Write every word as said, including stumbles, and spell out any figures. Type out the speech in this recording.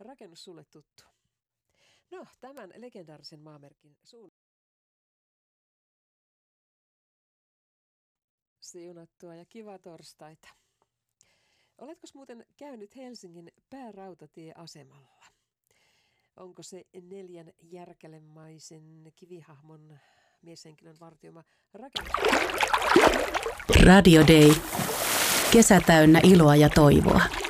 rakennus sulle tuttu? No, tämän legendaarisen maamerkin suun siunattua ja kiva torstaita. Oletko muuten käynyt Helsingin päärautatieasemalla? Onko se neljän järkälemaisen kivihahmon mieshenkilön vartioma rakennus? Radio Day. Kesä täynnä iloa ja toivoa.